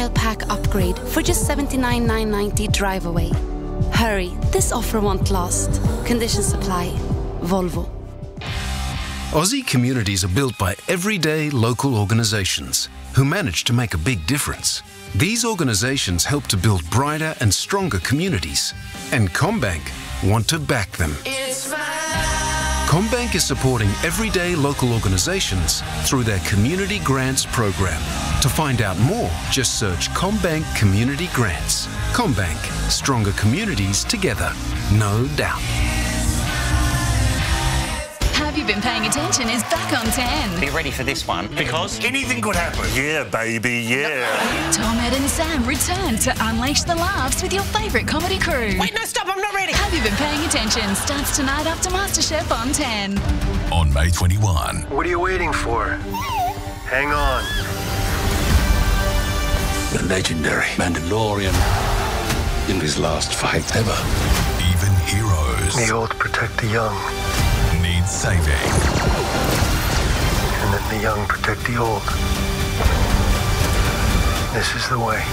lifestyle pack upgrade for just $79,990 drive away. Hurry, this offer won't last. Conditions apply. Volvo. Aussie communities are built by everyday local organisations who manage to make a big difference. These organisations help to build brighter and stronger communities, and CommBank want to back them. CommBank is supporting everyday local organisations through their Community Grants program. To find out more, just search CommBank Community Grants. CommBank, stronger communities together, no doubt. Have You Been Paying Attention is back on 10. Be ready for this one, because anything could happen. Yeah, baby, yeah. Tom, Ed and Sam return to unleash the laughs with your favourite comedy crew. Wait, no, stop, I'm not ready. Have You Been Paying Attention starts tonight after MasterChef on 10. On May 21. What are you waiting for? Hang on. The legendary Mandalorian in his last fight ever. Even heroes. The old protect the young. Need saving. And then the young protect the old. This is the way.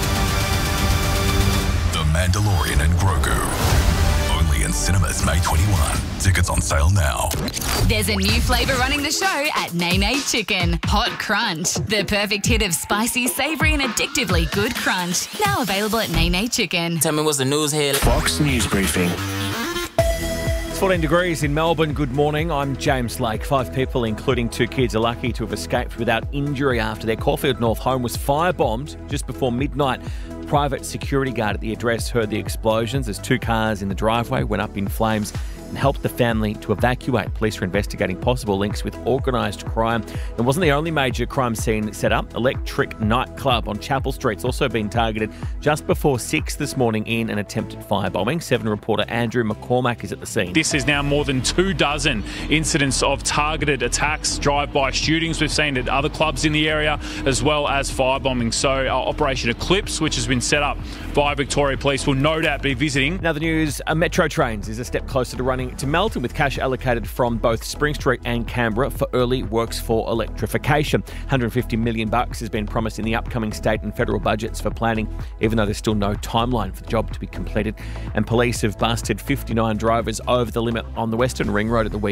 The Mandalorian and Grogu. Only in cinemas May 21. Tickets on sale now. There's a new flavour running the show at Nene Chicken. Hot Crunch. The perfect hit of spicy, savoury and addictively good crunch. Now available at Nene Chicken. Tell me what's the news here. Fox News Briefing. It's 14 degrees in Melbourne. Good morning. I'm James Lake. 5 people, including 2 kids, are lucky to have escaped without injury after their Caulfield North home was firebombed just before midnight. Private security guard at the address heard the explosions as 2 cars in the driveway went up in flames and helped the family to evacuate. Police are investigating possible links with organised crime. It wasn't the only major crime scene set up. Electric nightclub on Chapel Street's also been targeted just before 6 this morning in an attempted firebombing. 7 reporter Andrew McCormack is at the scene. This is now more than 24 incidents of targeted attacks, drive-by shootings we've seen at other clubs in the area, as well as firebombing. So our Operation Eclipse, which has been set up by Victoria Police, will no doubt be visiting. Now the news, Metro Trains is a step closer to running to Melton with cash allocated from both Spring Street and Canberra for early works for electrification. $150 million has been promised in the upcoming state and federal budgets for planning, even though there's still no timeline for the job to be completed. And police have busted 59 drivers over the limit on the Western Ring Road at the weekend.